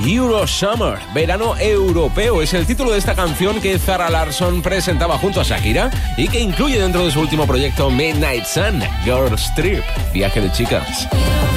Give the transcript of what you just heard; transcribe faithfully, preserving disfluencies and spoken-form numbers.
Euro Summer, verano europeo, es el título de esta canción que Zara Larsson presentaba junto a Shakira y que incluye dentro de su último proyecto Midnight Sun, Girls Trip, viaje de chicas.